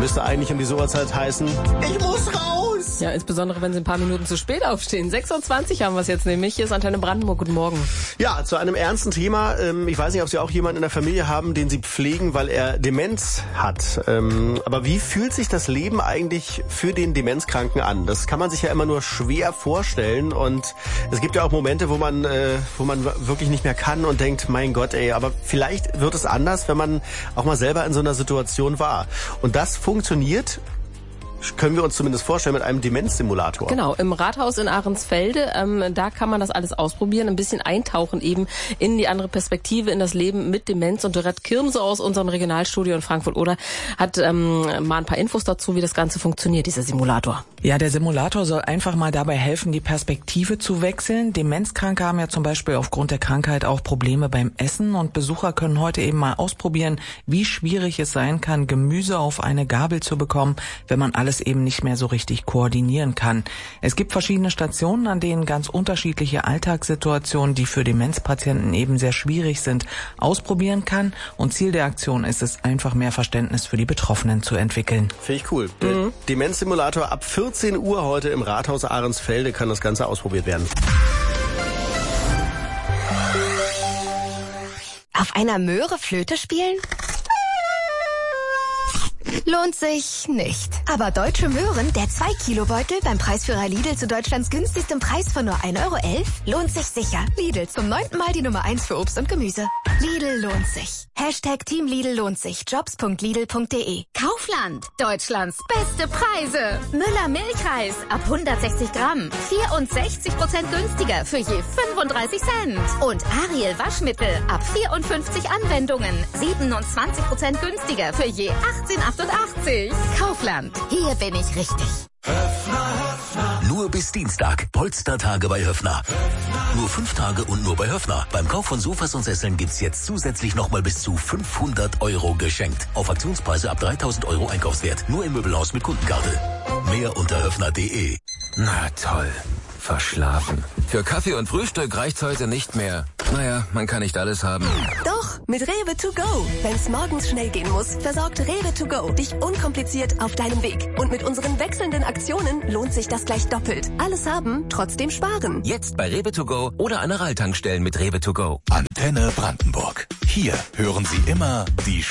müsste eigentlich um die Uhrzeit heißen, ich muss raus! Ja, insbesondere, wenn Sie ein paar Minuten zu spät aufstehen. 6:20 haben wir es jetzt nämlich. Hier ist Antenne Brandenburg. Guten Morgen. Ja, zu einem ernsten Thema. Ich weiß nicht, ob Sie auch jemanden in der Familie haben, den Sie pflegen, weil er Demenz hat. Aber wie fühlt sich das Leben eigentlich für den Demenzkranken an? Das kann man sich ja immer nur schwer vorstellen. Und es gibt ja auch Momente, wo man wirklich nicht mehr kann und denkt, mein Gott, aber vielleicht wird es anders, wenn man auch mal selber in so einer Situation war. Und das funktioniert, können wir uns zumindest vorstellen, mit einem Demenzsimulator. Genau, im Rathaus in Ahrensfelde, da kann man das alles ausprobieren, ein bisschen eintauchen eben in die andere Perspektive, in das Leben mit Demenz. Und Dorette Kirmse aus unserem Regionalstudio in Frankfurt-Oder hat mal ein paar Infos dazu, wie das Ganze funktioniert, dieser Simulator. Ja, der Simulator soll einfach mal dabei helfen, die Perspektive zu wechseln. Demenzkranke haben ja zum Beispiel aufgrund der Krankheit auch Probleme beim Essen und Besucher können heute eben mal ausprobieren, wie schwierig es sein kann, Gemüse auf eine Gabel zu bekommen, wenn man alles eben nicht mehr so richtig koordinieren kann. Es gibt verschiedene Stationen, an denen ganz unterschiedliche Alltagssituationen, die für Demenzpatienten eben sehr schwierig sind, ausprobieren kann. Und Ziel der Aktion ist es, einfach mehr Verständnis für die Betroffenen zu entwickeln. Finde ich cool. Der Demenzsimulator ab 14 Uhr heute im Rathaus Ahrensfelde kann das Ganze ausprobiert werden. Auf einer Möhre Flöte spielen? Lohnt sich nicht. Aber Deutsche Möhren, der 2-Kilo-Beutel beim Preisführer Lidl zu Deutschlands günstigstem Preis von nur 1,11 € lohnt sich sicher. Lidl, zum 9. Mal die Nummer 1 für Obst und Gemüse. Lidl lohnt sich. #Team Lidl lohnt sich. Jobs.lidl.de. Kaufland, Deutschlands beste Preise. Müller Milchreis ab 160 Gramm. 64% günstiger für je 35 Cent. Und Ariel Waschmittel ab 54 Anwendungen. 27% günstiger für je 18,88. Kaufland, hier bin ich richtig. Nur bis Dienstag. Polstertage bei Höffner. Nur 5 Tage und nur bei Höffner. Beim Kauf von Sofas und Sesseln gibt's jetzt zusätzlich nochmal bis zu 500 € geschenkt. Auf Aktionspreise ab 3.000 € Einkaufswert. Nur im Möbelhaus mit Kundenkarte. Mehr unter höffner.de. Na toll. Verschlafen. Für Kaffee und Frühstück reicht's heute nicht mehr. Naja, man kann nicht alles haben. Doch, mit Rewe to go. Wenn's morgens schnell gehen muss, versorgt Rewe to go dich unkompliziert auf deinem Weg. Und mit unseren wechselnden Aktionen lohnt sich das gleich doppelt. Alles haben, trotzdem sparen. Jetzt bei Rewe to go oder an der Ralltankstellen mit Rewe to go. Antenne Brandenburg. Hier hören Sie immer die